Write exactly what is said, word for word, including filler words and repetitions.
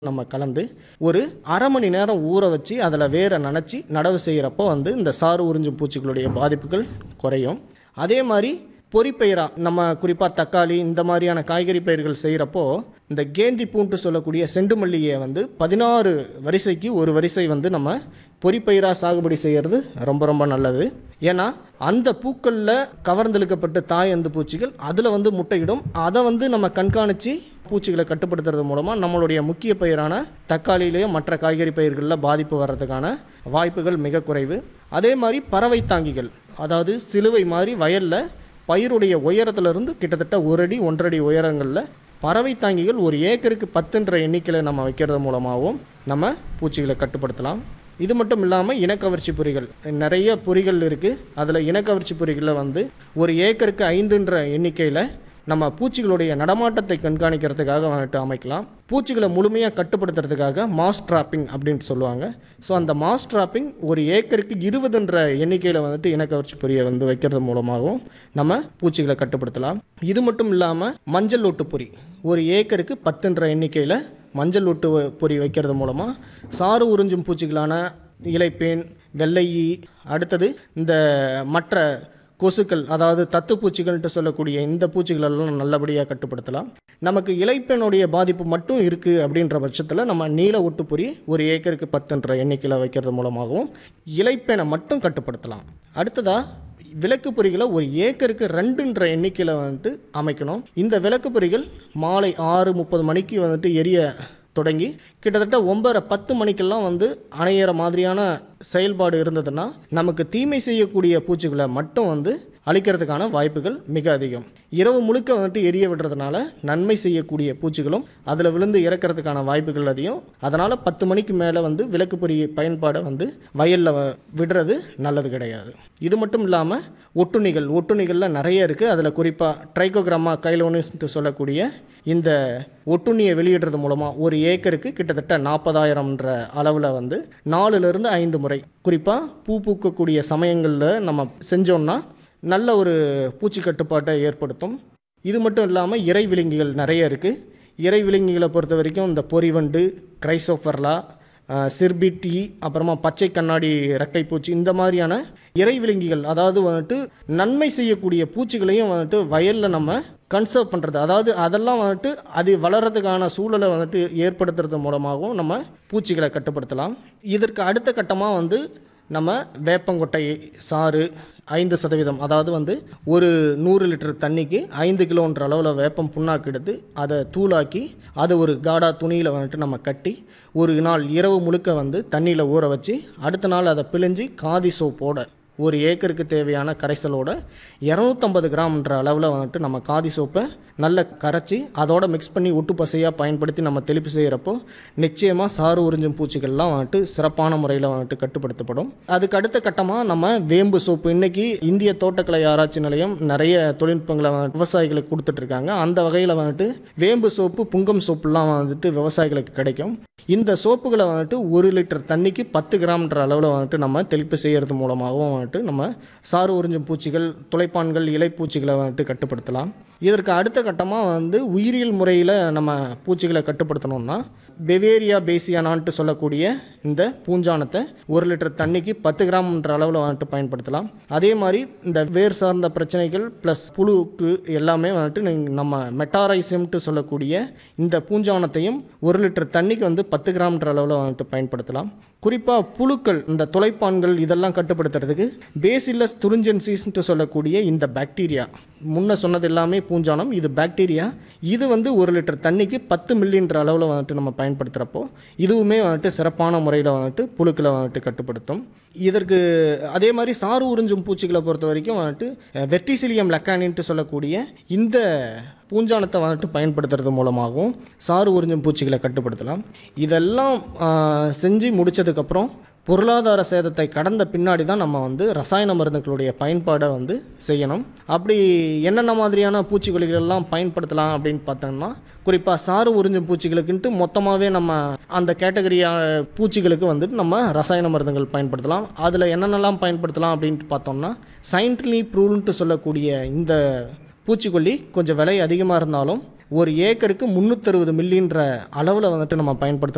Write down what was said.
நம்ம கலந்து ஒரு அரை மணி நேரம் ஊற வச்சு அதில் வேரை நனைச்சி நடவு செய்கிறப்போ வந்து இந்த சாறு உறிஞ்சும் பூச்சிகளுடைய பாதிப்புகள் குறையும். அதே மாதிரி பொறிப்பயிரா நம்ம குறிப்பாக தக்காளி இந்த மாதிரியான காய்கறி பயிர்கள் செய்கிறப்போ இந்த கேந்தி பூண்டு சொல்லக்கூடிய செண்டுமல்லியை வந்து பதினாறு வரிசைக்கு ஒரு வரிசை வந்து நம்ம பொறிப்பயிராக சாகுபடி செய்கிறது ரொம்ப ரொம்ப நல்லது. ஏன்னா அந்த பூக்களில் கவர்ந்தெழுக்கப்பட்ட தாய் அந்த பூச்சிகள் அதில் வந்து முட்டையிடும். அதை வந்து நம்ம கண்காணித்து பூச்சிகளை கட்டுப்படுத்துறது மூலமாக நம்மளுடைய முக்கிய பயிரான தக்காளியிலேயே மற்ற காய்கறி பயிர்களில் பாதிப்பு வர்றதுக்கான வாய்ப்புகள் மிக குறைவு. அதே மாதிரி பறவை தாங்கிகள், அதாவது சிலுவை மாதிரி வயலில் பயிருடைய உயரத்திலிருந்து கிட்டத்தட்ட ஒரு அடி ஒன்றரை அடி உயரங்களில் பறவை தாங்கிகள் ஒரு ஏக்கருக்கு பத்துன்ற எண்ணிக்கையில் நம்ம வைக்கிறது மூலமாகவும் நம்ம பூச்சிகளை கட்டுப்படுத்தலாம். இது மட்டும் இல்லாமல் இனக்கவர்ச்சி பொறிகள் நிறைய பொறிகள் இருக்குது. அதில் இனக்கவர்ச்சி பொறிகளில் வந்து ஒரு ஏக்கருக்கு ஐந்துன்ற எண்ணிக்கையில் நம்ம பூச்சிகளுடைய நடமாட்டத்தை கண்காணிக்கிறதுக்காக வந்துட்டு அமைக்கலாம். பூச்சிகளை முழுமையாக கட்டுப்படுத்துறதுக்காக மாஸ் ட்ராப்பிங் அப்படின்ட்டு சொல்லுவாங்க. ஸோ அந்த மாஸ் ட்ராப்பிங் ஒரு ஏக்கருக்கு இருபதுன்ற எண்ணிக்கையில் வந்துட்டு இனக்கவர்ச்சி பொறியை வந்து வைக்கிறது மூலமாகவும் நம்ம பூச்சிகளை கட்டுப்படுத்தலாம். இது மட்டும் இல்லாமல் மஞ்சள் ஒட்டு பொறி ஒரு ஏக்கருக்கு பத்துன்ற எண்ணிக்கையில் மஞ்சள் ஒட்டு பொறி வைக்கிறது மூலமாக சாறு உறிஞ்சும் பூச்சிகளான இலைப்பேன், வெள்ளையி, அடுத்தது இந்த மற்ற கொசுக்கள், அதாவது தத்து பூச்சிகள்ன்ட்டு சொல்லக்கூடிய இந்த பூச்சிகளெல்லாம் நல்லபடியாக கட்டுப்படுத்தலாம். நமக்கு இலைப்பெண்ணுடைய பாதிப்பு மட்டும் இருக்குது அப்படின்ற பட்சத்தில் நம்ம நீல ஒட்டுப்பொறி ஒரு ஏக்கருக்கு பத்துன்ற எண்ணிக்கையில் வைக்கிறது மூலமாகவும் இலைப்பெண்ணை மட்டும் கட்டுப்படுத்தலாம். அடுத்ததாக விளக்கு பொறிகளை ஒரு ஏக்கருக்கு ரெண்டுன்ற எண்ணிக்கையில் வந்துட்டு அமைக்கணும். இந்த விளக்கு பொறிகள் மாலை ஆறு முப்பது மணிக்கு வந்துட்டு எரிய தொடங்கி கிட்டத்தட்ட ஒன்பதரை பத்து மணிக்கெல்லாம் வந்து அணையிற மாதிரியான செயல்பாடு இருந்ததுன்னா நமக்கு தீமை செய்யக்கூடிய பூச்சிகளை மட்டும் வந்து அழிக்கிறதுக்கான வாய்ப்புகள் மிக அதிகம். இரவு முழுக்க வந்துட்டு எரிய விடுறதுனால நன்மை செய்யக்கூடிய பூச்சிகளும் அதில் விழுந்து இறக்கிறதுக்கான வாய்ப்புகள் அதிகம். அதனால் பத்து மணிக்கு மேலே வந்து விளக்கு பொறி பயன்பாடை வந்து வயலில் விடுறது நல்லது கிடையாது. இது மட்டும் இல்லாமல் ஒட்டுண்ணிகள் ஒட்டுண்ணிகளில் நிறைய இருக்குது. அதில் குறிப்பாக ட்ரைகோகிராமா கைலோனிஸ்ட்டு சொல்லக்கூடிய இந்த ஒட்டுண்ணியை வெளியிடுறது மூலமாக ஒரு ஏக்கருக்கு கிட்டத்தட்ட நாற்பதாயிரம்ன்ற அளவில் வந்து நாலுலேருந்து ஐந்து முறை குறிப்பாக பூ பூக்கக்கூடிய சமயங்களில் நம்ம செஞ்சோம்னா நல்ல ஒரு பூச்சி கட்டுப்பாட்டை ஏற்படுத்தும். இது மட்டும் இல்லாமல் இறை விலங்கிகள் நிறைய இருக்குது. இறை விலங்கிகளை பொறுத்த வரைக்கும் இந்த பொறிவண்டு, கிரைசோஃபர்லா, சிர்பிட்டி, அப்புறமா பச்சை கண்ணாடி ரெக்கை பூச்சி, இந்த மாதிரியான இறை விலங்கிகள், அதாவது வந்துட்டு நன்மை செய்யக்கூடிய பூச்சிகளையும் வந்துட்டு வயலில் நம்ம கன்சர்வ் பண்ணுறது, அதாவது அதெல்லாம் வந்துட்டு அது வளர்கிறதுக்கான சூழலை வந்துட்டு ஏற்படுத்துறது மூலமாகவும் நம்ம பூச்சிகளை கட்டுப்படுத்தலாம். இதற்கு அடுத்த கட்டமாக வந்து நம்ம வேப்பங்கொட்டை சாறு ஐந்து சதவீதம், அதாவது வந்து ஒரு நூறு லிட்டர் தண்ணிக்கு ஐந்து கிலோன்ற அளவில் வேப்பம் புண்ணாக்கு எடுத்து அதை தூளாக்கி அதை ஒரு காடா துணியில் வந்துட்டு நம்ம கட்டி ஒரு நாள் இரவு முழுக்க வந்து தண்ணியில் ஊற வச்சு அடுத்த நாள் அதை பிழிஞ்சு காதி சோப்போட ஒரு ஏக்கருக்கு தேவையான கரைசலோட இரநூத்தம்பது கிராம்ன்ற அளவில் வந்துட்டு நம்ம காதி சோப்பை நல்லா கரைச்சி அதோட மிக்ஸ் பண்ணி ஒட்டு பசையாக பயன்படுத்தி நம்ம தெளிப்பு செய்கிறப்போ நிச்சயமாக சாறு உறிஞ்சும் பூச்சிகள்லாம் வந்துட்டு சிறப்பான முறையில் வந்துட்டு கட்டுப்படுத்தப்படும். அதுக்கு அடுத்த கட்டமாக நம்ம வேம்பு சோப்பு, இன்றைக்கி இந்திய தோட்டக்கலை ஆராய்ச்சி நிலையம் நிறைய தொழில்நுட்பங்களை விவசாயிகளுக்கு கொடுத்துட்ருக்காங்க. அந்த வகையில் வந்துட்டு வேம்பு சோப்பு, புங்கம் சோப்புலாம் வந்துட்டு விவசாயிகளுக்கு கிடைக்கும். இந்த சோப்புகளை வந்துட்டு ஒரு லிட்டர் தண்ணிக்கு பத்து கிராம்ன்ற அளவில் வந்துட்டு நம்ம தெளிப்பு செய்கிறது மூலமாகவும் வந்துட்டு நம்ம சாறு உறிஞ்சும் பூச்சிகள், துளைப்பான்கள், இலைப்பூச்சிகளை வந்துட்டு கட்டுப்படுத்தலாம். இதற்கு அடுத்த கட்டமாக வந்து உயிரியல் முறையில் நம்ம பூச்சிகளை கட்டுப்படுத்தணும்னா பெவேரியா பேசியானான்ட்டு சொல்லக்கூடிய இந்த பூஞ்சானத்தை ஒரு லிட்டர் தண்ணிக்கு பத்து கிராம்ன்ற அளவில் வந்துட்டு பயன்படுத்தலாம். அதே மாதிரி இந்த வேர் சார்ந்த பிரச்சனைகள் ப்ளஸ் புழுக்கு எல்லாமே வந்துட்டு நம்ம மெட்டாரைசியம்ட்டு சொல்லக்கூடிய இந்த பூஞ்சானத்தையும் ஒரு லிட்டர் தண்ணிக்கு வந்து பத்து கிராம்ன்ற அளவில் வந்துட்டு பயன்படுத்தலாம். குறிப்பாக புழுக்கள், இந்த துளைப்பான்கள் இதெல்லாம் கட்டுப்படுத்துறதுக்கு பேசில்லஸ் துரிஞ்சென்சிஸ்ன்ட்டு சொல்லக்கூடிய இந்த பாக்டீரியா, முன்ன சொன்னது எல்லாமே பூஞ்சானம், இது பாக்டீரியா. இது வந்து ஒரு லிட்டர் தண்ணிக்கு பத்து மில்லின்ற அளவில் வந்துட்டு நம்ம பயன்படுத்துகிறப்போ இதுவுமே வந்துட்டு சிறப்பான முறையில் வந்துட்டு புழுக்களை வந்துட்டு கட்டுப்படுத்தும். இதற்கு அதே மாதிரி சாறு உறிஞ்சும் பூச்சிகளை பொறுத்த வரைக்கும் வந்துட்டு வெர்டிசிலியம் லக்கானின்ட்டு சொல்லக்கூடிய இந்த பூஞ்சானத்தை வந்துட்டு பயன்படுத்துறது மூலமாகவும் சாறு உறிஞ்சும் பூச்சிகளை கட்டுப்படுத்தலாம். இதெல்லாம் செஞ்சு முடித்ததுக்கப்புறம் பொருளாதார சேதத்தை கடந்த பின்னாடி தான் நம்ம வந்து ரசாயன மருந்துகளுடைய பயன்பாடை வந்து செய்யணும். அப்படி என்னென்ன மாதிரியான பூச்சிக்கொல்லிகளெல்லாம் பயன்படுத்தலாம் அப்படின்னு பார்த்தோம்னா குறிப்பாக சாறு உறிஞ்சும் பூச்சிகளுக்குன்ட்டு மொத்தமாகவே நம்ம அந்த கேட்டகரி பூச்சிகளுக்கு வந்துட்டு நம்ம ரசாயன மருந்துகள் பயன்படுத்தலாம். அதில் என்னென்னலாம் பயன்படுத்தலாம் அப்படின்ட்டு பார்த்தோம்னா சைன்ட்லி ப்ரூல்ன்ட்டு சொல்லக்கூடிய இந்த பூச்சிக்கொல்லி கொஞ்சம் விலை அதிகமாக இருந்தாலும் ஒரு ஏக்கருக்கு முந்நூற்றறுபது மில்லின்ற அளவில் வந்துட்டு நம்ம பயன்படுத்தணும்.